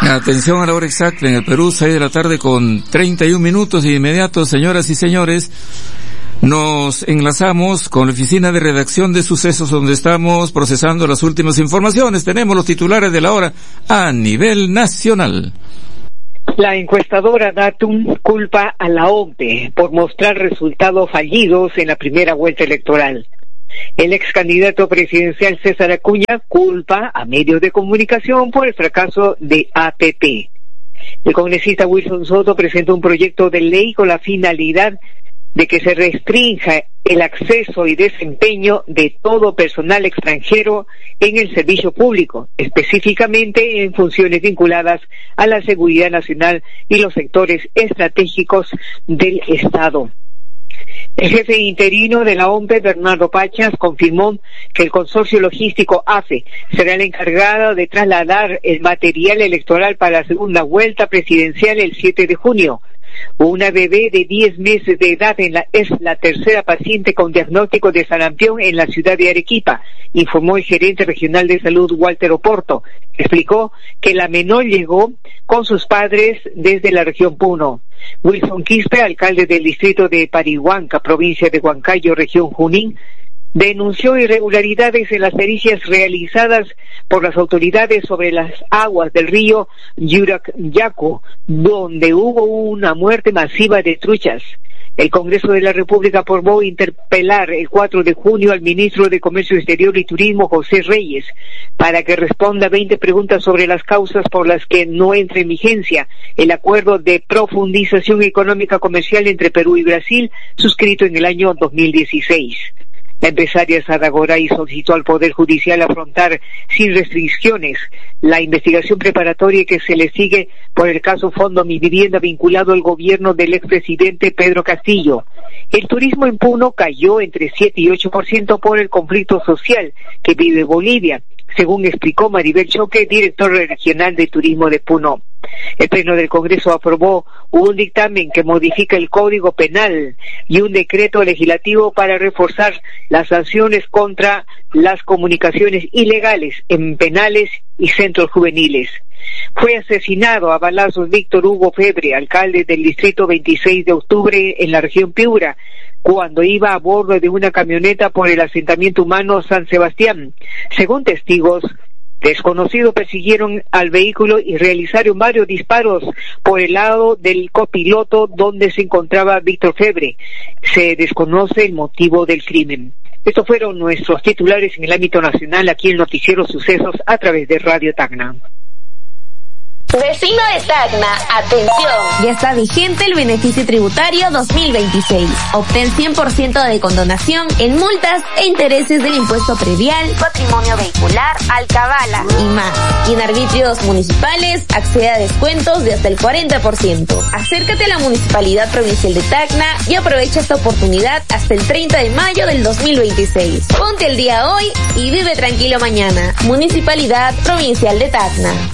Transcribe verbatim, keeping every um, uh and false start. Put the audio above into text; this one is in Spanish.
Atención a la hora exacta en el Perú, seis de la tarde con treinta y un minutos, y de inmediato, señoras y señores, nos enlazamos con la oficina de redacción de Sucesos, donde estamos procesando las últimas informaciones. Tenemos los titulares de la hora a nivel nacional. La encuestadora Datum culpa a la O M P E por mostrar resultados fallidos en la primera vuelta electoral. El ex candidato presidencial César Acuña culpa a medios de comunicación por el fracaso de A P P. El congresista Wilson Soto presentó un proyecto de ley con la finalidad de que se restrinja el acceso y desempeño de todo personal extranjero en el servicio público, específicamente en funciones vinculadas a la seguridad nacional y los sectores estratégicos del Estado. El jefe interino de la O M P E, Bernardo Pachas, confirmó que el consorcio logístico A F E será el encargado de trasladar el material electoral para la segunda vuelta presidencial el siete de junio. Una bebé de diez meses de edad en la, es la tercera paciente con diagnóstico de sarampión en la ciudad de Arequipa, informó el gerente regional de salud Walter Oporto. Explicó que la menor llegó con sus padres desde la región Puno. Wilson Quispe, alcalde del distrito de Parihuanca, provincia de Huancayo, región Junín, denunció irregularidades en las pericias realizadas por las autoridades sobre las aguas del río Yurac-Yacu, donde hubo una muerte masiva de truchas. El Congreso de la República aprobó interpelar el cuatro de junio al ministro de Comercio Exterior y Turismo, José Reyes, para que responda veinte preguntas sobre las causas por las que no entra en vigencia el acuerdo de profundización económica comercial entre Perú y Brasil, suscrito en el año dos mil dieciséis. La empresaria Sara Goray solicitó al Poder Judicial afrontar sin restricciones la investigación preparatoria que se le sigue por el caso Fondo Mi Vivienda vinculado al gobierno del expresidente Pedro Castillo. El turismo en Puno cayó entre siete y ocho por ciento por el conflicto social que vive Bolivia, según explicó Maribel Choque, directora regional de turismo de Puno. El Pleno del Congreso aprobó un dictamen que modifica el Código Penal y un decreto legislativo para reforzar las sanciones contra las comunicaciones ilegales en penales y centros juveniles. Fue asesinado a balazos Víctor Hugo Febre, alcalde del distrito veintiséis de octubre en la región Piura, cuando iba a bordo de una camioneta por el asentamiento humano San Sebastián. Según testigos, desconocidos persiguieron al vehículo y realizaron varios disparos por el lado del copiloto donde se encontraba Víctor Febre. Se desconoce el motivo del crimen. Estos fueron nuestros titulares en el ámbito nacional, aquí en Noticiero Sucesos a través de Radio Tacna. Vecino de Tacna, atención. Ya está vigente el beneficio tributario dos mil veintiséis. Obtén cien por ciento de condonación en multas e intereses del impuesto predial, patrimonio vehicular, alcabala y más. Y en arbitrios municipales accede a descuentos de hasta el cuarenta por ciento. Acércate a la Municipalidad Provincial de Tacna y aprovecha esta oportunidad hasta el treinta de mayo del dos mil veintiséis. Ponte el día hoy y vive tranquilo mañana. Municipalidad Provincial de Tacna.